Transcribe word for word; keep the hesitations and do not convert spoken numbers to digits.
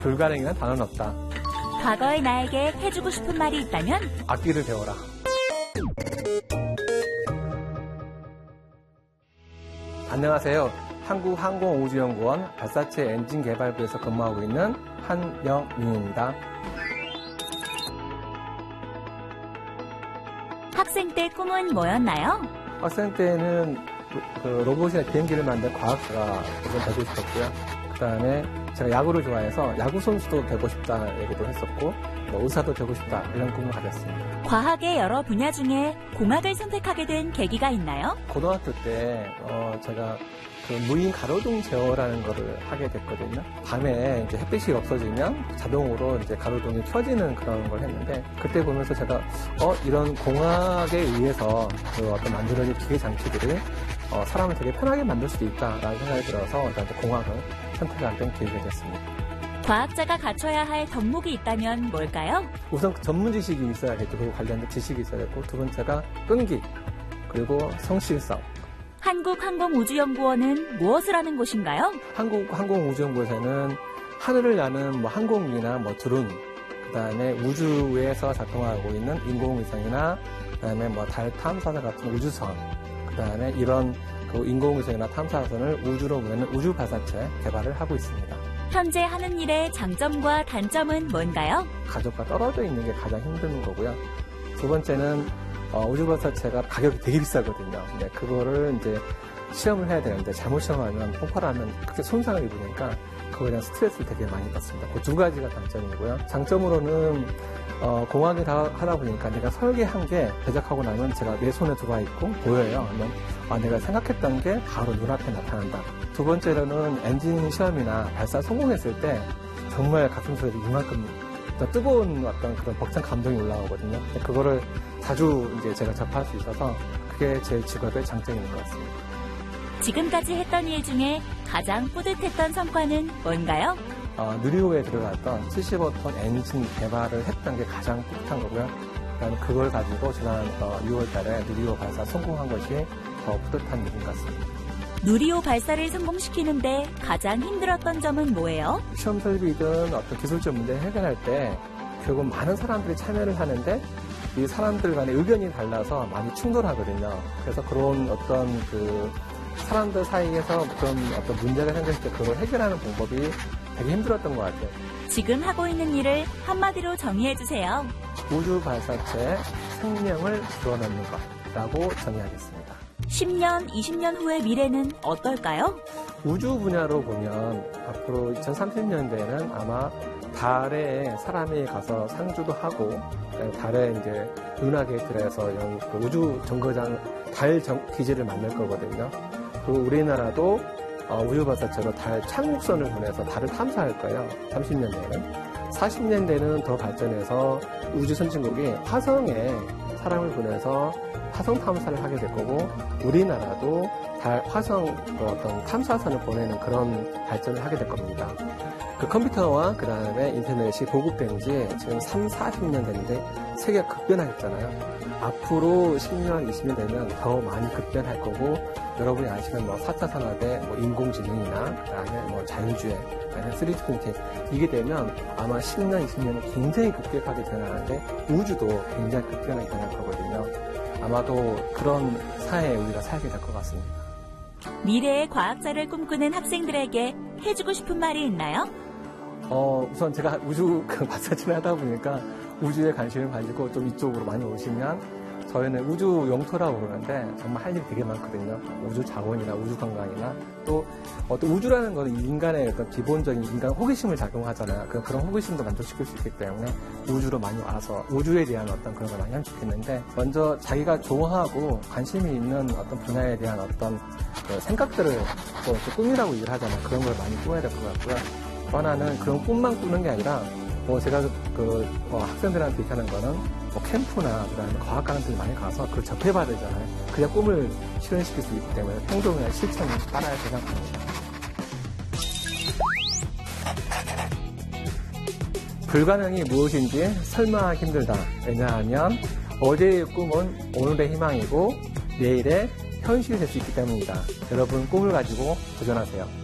불가능이란 단어는 없다. 과거의 나에게 해주고 싶은 말이 있다면? 악기를 배워라. 안녕하세요. 한국항공우주연구원 발사체 엔진 개발부에서 근무하고 있는 한영민입니다. 학생 때 꿈은 뭐였나요? 학생 때는 그 로봇이나 비행기를 만든 과학자가 우선 되고 싶었고요. 그 다음에 제가 야구를 좋아해서 야구 선수도 되고 싶다 얘기도 했었고, 뭐 의사도 되고 싶다 이런 꿈을 가졌습니다. 과학의 여러 분야 중에 공학을 선택하게 된 계기가 있나요? 고등학교 때 어, 제가 그 무인 가로등 제어라는 거를 하게 됐거든요. 밤에 이제 햇빛이 없어지면 자동으로 이제 가로등이 켜지는 그런 걸 했는데, 그때 보면서 제가 어 이런 공학에 의해서 그 어떤 만들어진 기계 장치들이 어, 사람을 되게 편하게 만들 수도 있다라는 생각이 들어서 저한테 공학을 선택하게 된 계기가 됐습니다. 과학자가 갖춰야 할 덕목이 있다면 뭘까요? 우선 전문 지식이 있어야겠죠. 그리고 관련된 지식이 있어야겠고, 두 번째가 끈기, 그리고 성실성. 한국항공우주연구원은 무엇을 하는 곳인가요? 한국항공우주연구원에서는 하늘을 나는 뭐 항공기나 뭐 드론, 그 다음에 우주에서 작동하고 있는 인공위성이나, 그 다음에 뭐 달 탐사선 같은 우주선, 그 다음에 이런 그 인공위성이나 탐사선을 우주로 보내는 우주 발사체 개발을 하고 있습니다. 현재 하는 일의 장점과 단점은 뭔가요? 가족과 떨어져 있는 게 가장 힘든 거고요. 두 번째는 어, 우주 발사체가 가격이 되게 비싸거든요. 근데 그거를 이제 시험을 해야 되는데 잘못 시험하면 폭발하면 크게 손상을 입으니까 그거에 대한 스트레스를 되게 많이 받습니다. 그 두 가지가 단점이고요. 장점으로는 어, 공학을 하다 보니까 내가 설계한 게 제작하고 나면 제가 내 손에 들어와 있고 보여요. 그러면 아, 내가 생각했던 게 바로 눈앞에 나타난다. 두 번째로는 엔진 시험이나 발사 성공했을 때 정말 가슴속에서 이만큼 뜨거운 어떤 그런 벅찬 감동이 올라오거든요. 그거를 자주 이제 제가 접할 수 있어서 그게 제 직업의 장점인 것 같습니다. 지금까지 했던 일 중에 가장 뿌듯했던 성과는 뭔가요? 어, 누리호에 들어갔던 칠십오 톤 엔진 개발을 했던 게 가장 뿌듯한 거고요. 그다음에 그걸 가지고 지난 어, 유월 달에 누리호 발사 성공한 것이 더 뿌듯한 일인 것 같습니다. 누리호 발사를 성공시키는데 가장 힘들었던 점은 뭐예요? 시험 설비든 어떤 기술적 문제를 해결할 때 결국 많은 사람들이 참여를 하는데 이 사람들 간의 의견이 달라서 많이 충돌하거든요. 그래서 그런 어떤 그 사람들 사이에서 그런 어떤 문제가 생겼을 때 그걸 해결하는 방법이 되게 힘들었던 것 같아요. 지금 하고 있는 일을 한마디로 정의해주세요. 우주 발사체 생명을 불어넣는 것이라고 정의하겠습니다. 십 년, 이십 년 후의 미래는 어떨까요? 우주 분야로 보면 앞으로 이천삼십 년대에는 아마 달에 사람이 가서 상주도 하고, 달에 이제 은하계들에서 우주 정거장 달 정, 기지를 만들 거거든요. 그리고 우리나라도 어, 우주 발사체로 달 착륙선을 보내서 달을 탐사할 거예요. 삼십 년대에는. 사십 년대는 더 발전해서 우주 선진국이 화성에 사람을 보내서 화성 탐사를 하게 될 거고, 우리나라도 달 화성 어떤 탐사선을 보내는 그런 발전을 하게 될 겁니다. 그 컴퓨터와 그 다음에 인터넷이 보급된 지 지금 삼, 사십 년 됐는데 세계가 급변하겠잖아요. 앞으로 십 년, 이십 년 되면 더 많이 급변할 거고, 여러분이 아시는 뭐 사 차 산업의 뭐 인공지능이나 그다음에 뭐 자율주행, 그다음에 쓰리디 프린팅, 이게 되면 아마 십 년, 이십 년은 굉장히 급격하게 변하는데 우주도 굉장히 급변하게 변할 거거든요. 아마도 그런 사회에 우리가 살게 될 것 같습니다. 미래의 과학자를 꿈꾸는 학생들에게 해주고 싶은 말이 있나요? 어, 우선 제가 우주 그 발사체를 하다 보니까 우주에 관심을 가지고 좀 이쪽으로 많이 오시면, 저희는 우주 영토라고 그러는데 정말 할 일이 되게 많거든요. 우주 자원이나 우주 관광이나 또 어떤 우주라는 것은 인간의 어떤 기본적인 인간 호기심을 작용하잖아요. 그, 그런 호기심도 만족시킬 수 있기 때문에 우주로 많이 와서 우주에 대한 어떤 그런 걸 많이 하면 좋겠는데, 먼저 자기가 좋아하고 관심이 있는 어떤 분야에 대한 어떤 그 생각들을 또 꿈이라고 얘기를 하잖아요. 그런 걸 많이 꾸어야 될 것 같고요. 또 하나는 그런 꿈만 꾸는 게 아니라, 뭐 제가 그 뭐 학생들한테 얘기하는 거는 뭐 캠프나 그다음에 과학관들 많이 가서 그걸 접해봐야 되잖아요. 그래야 꿈을 실현시킬 수 있기 때문에 행동이나 실천을 따라야 생각합니다. 불가능이 무엇인지 설명하기 힘들다. 왜냐하면 어제의 꿈은 오늘의 희망이고 내일의 현실이 될 수 있기 때문입니다. 여러분 꿈을 가지고 도전하세요.